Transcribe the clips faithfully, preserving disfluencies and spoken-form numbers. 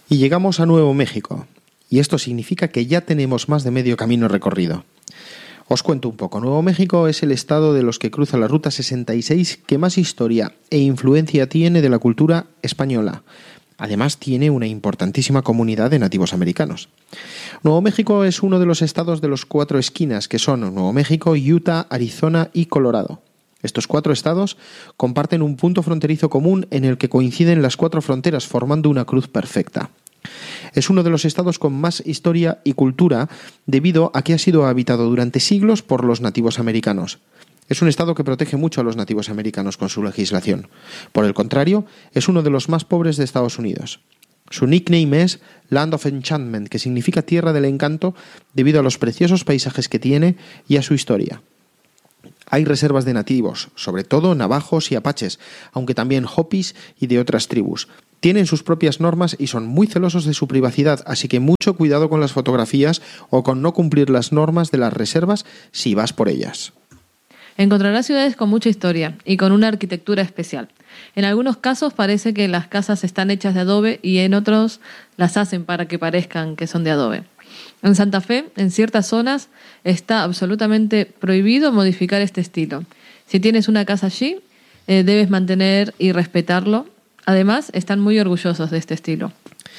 Y llegamos a Nuevo México, y esto significa que ya tenemos más de medio camino recorrido. Os cuento un poco. Nuevo México es el estado de los que cruza la Ruta sesenta y seis que más historia e influencia tiene de la cultura española. Además, tiene una importantísima comunidad de nativos americanos. Nuevo México es uno de los estados de los cuatro esquinas, que son Nuevo México, Utah, Arizona y Colorado. Estos cuatro estados comparten un punto fronterizo común en el que coinciden las cuatro fronteras formando una cruz perfecta. Es uno de los estados con más historia y cultura debido a que ha sido habitado durante siglos por los nativos americanos. Es un estado que protege mucho a los nativos americanos con su legislación. Por el contrario, es uno de los más pobres de Estados Unidos. Su nickname es Land of Enchantment, que significa Tierra del Encanto debido a los preciosos paisajes que tiene y a su historia. Hay reservas de nativos, sobre todo navajos y apaches, aunque también hopis y de otras tribus. Tienen sus propias normas y son muy celosos de su privacidad, así que mucho cuidado con las fotografías o con no cumplir las normas de las reservas si vas por ellas. Encontrarás ciudades con mucha historia y con una arquitectura especial. En algunos casos parece que las casas están hechas de adobe y en otros las hacen para que parezcan que son de adobe. En Santa Fe, en ciertas zonas, está absolutamente prohibido modificar este estilo. Si tienes una casa allí, eh, debes mantener y respetarlo. Además, están muy orgullosos de este estilo.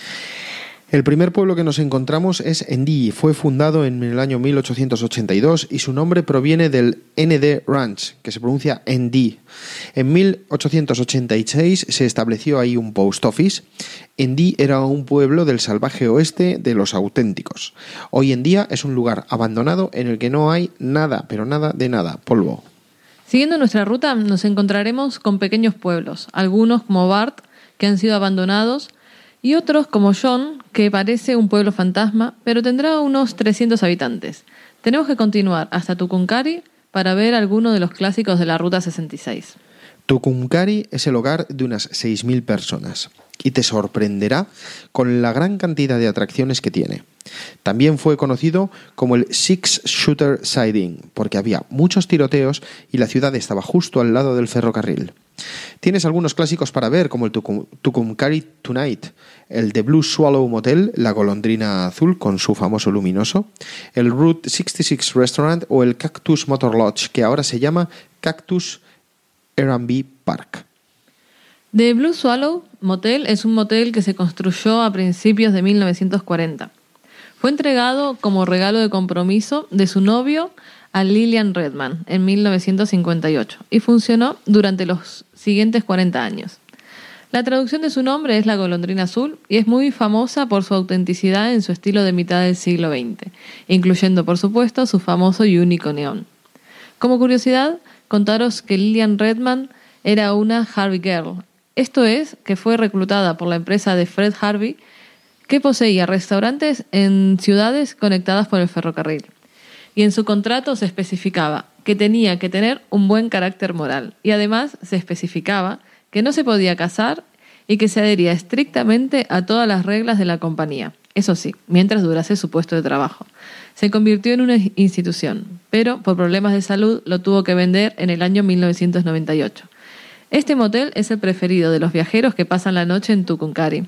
El primer pueblo que nos encontramos es Ndí. Fue fundado en el año mil ochocientos ochenta y dos y su nombre proviene del N D Ranch, que se pronuncia Ndí. En mil ochocientos ochenta y seis se estableció ahí un post office. Ndí era un pueblo del salvaje oeste de los auténticos. Hoy en día es un lugar abandonado en el que no hay nada, pero nada de nada, polvo. Siguiendo nuestra ruta nos encontraremos con pequeños pueblos, algunos como Bart, que han sido abandonados, y otros como John, que parece un pueblo fantasma, pero tendrá unos trescientos habitantes. Tenemos que continuar hasta Tucumcari para ver algunos de los clásicos de la Ruta sesenta y seis. Tucumcari es el hogar de unas seis mil personas y te sorprenderá con la gran cantidad de atracciones que tiene. También fue conocido como el Six Shooter Siding porque había muchos tiroteos y la ciudad estaba justo al lado del ferrocarril. Tienes algunos clásicos para ver como el Tucum, Tucumcari Tonight, el The Blue Swallow Motel, la golondrina azul con su famoso luminoso, el Route sesenta y seis Restaurant o el Cactus Motor Lodge, que ahora se llama Cactus R and B Park. The Blue Swallow Motel es un motel que se construyó a principios de mil novecientos cuarenta. Fue entregado como regalo de compromiso de su novio a Lillian Redman en mil novecientos cincuenta y ocho y funcionó durante los siguientes cuarenta años. La traducción de su nombre es la golondrina azul y es muy famosa por su autenticidad en su estilo de mitad del siglo veinte, incluyendo por supuesto su famoso y único neón. Como curiosidad, contaros que Lillian Redman era una Harvey Girl. Esto es, que fue reclutada por la empresa de Fred Harvey, que poseía restaurantes en ciudades conectadas por el ferrocarril. Y en su contrato se especificaba que tenía que tener un buen carácter moral. Y además se especificaba que no se podía casar y que se adhería estrictamente a todas las reglas de la compañía. Eso sí, mientras durase su puesto de trabajo. Se convirtió en una institución, pero por problemas de salud lo tuvo que vender en el año mil novecientos noventa y ocho. Este motel es el preferido de los viajeros que pasan la noche en Tucumcari.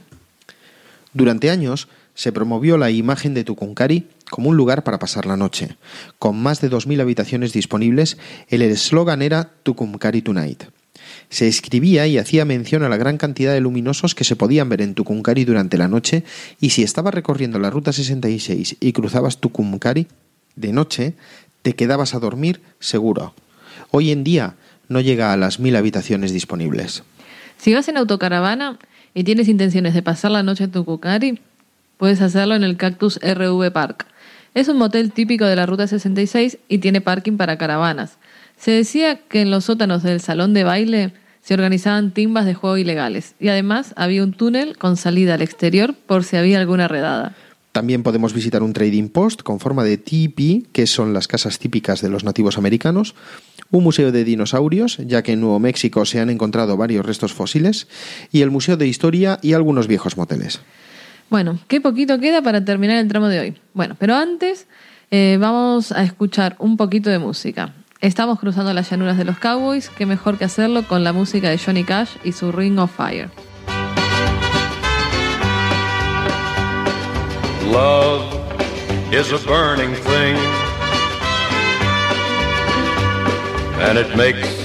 Durante años se promovió la imagen de Tucumcari como un lugar para pasar la noche. Con más de dos mil habitaciones disponibles, el eslogan era Tucumcari Tonight. Se escribía y hacía mención a la gran cantidad de luminosos que se podían ver en Tucumcari durante la noche, y si estabas recorriendo la Ruta sesenta y seis y cruzabas Tucumcari de noche, te quedabas a dormir seguro. Hoy en día no llega a las mil habitaciones disponibles. Si vas en autocaravana y tienes intenciones de pasar la noche en Tucumcari, puedes hacerlo en el Cactus R V Park. Es un motel típico de la Ruta sesenta y seis y tiene parking para caravanas. Se decía que en los sótanos del salón de baile se organizaban timbas de juego ilegales y además había un túnel con salida al exterior por si había alguna redada. También podemos visitar un trading post con forma de tipi, que son las casas típicas de los nativos americanos, un museo de dinosaurios, ya que en Nuevo México se han encontrado varios restos fósiles, y el Museo de Historia y algunos viejos moteles. Bueno, qué poquito queda para terminar el tramo de hoy. Bueno, pero antes eh, vamos a escuchar un poquito de música. Estamos cruzando las llanuras de los Cowboys, qué mejor que hacerlo con la música de Johnny Cash y su Ring of Fire. love is a burning thing, and it makes